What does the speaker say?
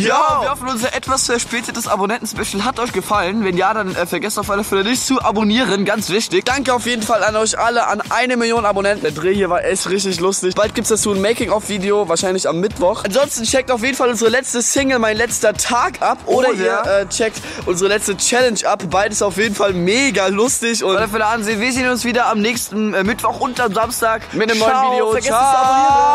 Ja, wir hoffen, unser etwas verspätetes Abonnenten-Special hat euch gefallen. Wenn ja, dann vergesst auf alle Fälle nicht zu abonnieren, ganz wichtig. Danke auf jeden Fall an euch alle, an 1 Million Abonnenten. Der Dreh hier war echt richtig lustig. Bald gibt's dazu ein Making-of-Video, wahrscheinlich am Mittwoch. Ansonsten checkt auf jeden Fall unsere letzte Single, Mein letzter Tag, ab. Oder ihr checkt unsere letzte Challenge ab. Beides auf jeden Fall mega lustig. Und auf alle Fälle ansehen, wir sehen uns wieder am nächsten Mittwoch und am Samstag mit einem neuen Video. Vergesst es zu abonnieren.